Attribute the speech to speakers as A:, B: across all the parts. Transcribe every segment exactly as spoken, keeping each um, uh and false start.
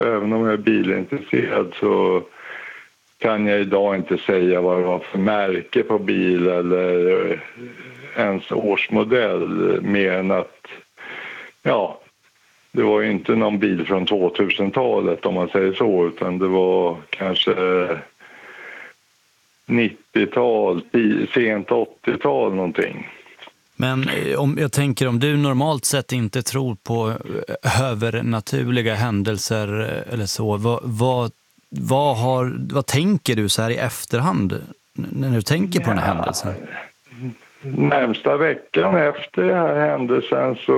A: även om jag är bilintresserad så kan jag idag inte säga vad det var för märke på bil eller ens årsmodell, mer än att ja, det var ju inte någon bil från tvåtusentalet om man säger så, utan det var kanske nittiotal, sent åttiotal någonting.
B: Men om jag tänker, om du normalt sett inte tror på övernaturliga händelser eller så, vad, vad, vad, har, vad tänker du så här i efterhand när du tänker på den här händelsen?
A: Närmsta veckan efter den här händelsen så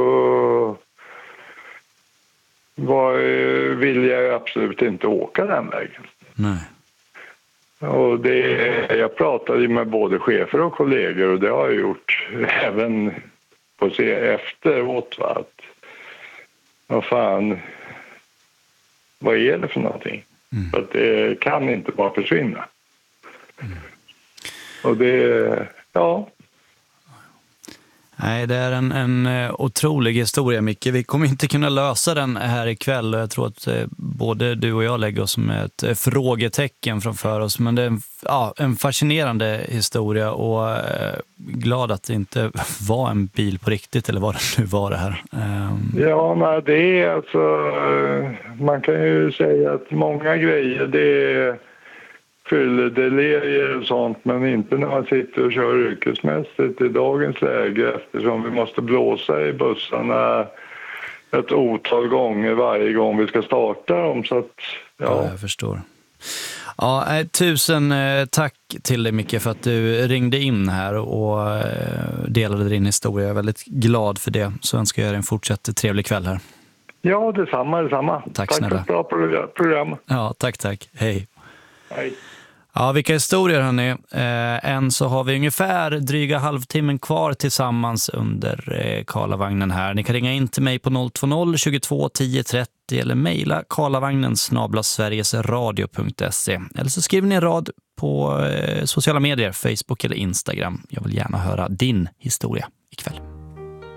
A: var, ville jag absolut inte åka den vägen. Nej. Och det, jag pratade med både chefer och kollegor, och det har jag gjort även på se efteråt. Va? Att, vad fan, vad är det för någonting? Mm. För att det kan inte bara försvinna. Mm. Och det, ja...
B: Nej, det är en, en otrolig historia, Micke. Vi kommer inte kunna lösa den här ikväll. Jag tror att både du och jag lägger oss med ett frågetecken framför oss. Men det är en, ja, en fascinerande historia, och eh, glad att det inte var en bil på riktigt, eller vad det nu var det här. Um...
A: Ja, men det är alltså... Man kan ju säga att många grejer, det är fylledelirier och sånt, men inte när man sitter och kör yrkesmässigt i dagens läge, eftersom vi måste blåsa i bussarna ett otal gånger varje gång vi ska starta dem. Så att, ja.
B: Ja, jag förstår. Ja, tusen eh, tack till dig, Micke, för att du ringde in här och eh, delade din historia. Jag är väldigt glad för det. Så önskar jag er en fortsatt trevlig kväll här.
A: Ja, detsamma, detsamma.
B: Tack,
A: tack
B: snälla.
A: för ett bra program.
B: Ja, tack, tack. Hej.
A: Hej.
B: Ja, vilka historier, hörni. Eh, än så har vi ungefär dryga halvtimmen kvar tillsammans under eh, Karlavagnen här. Ni kan ringa in till mig på noll två noll, tjugotvå, tio, trettio eller mejla karlavagnen snabel-a sverigesradio punkt se. Eller så skriver ni en rad på eh, sociala medier, Facebook eller Instagram. Jag vill gärna höra din historia ikväll.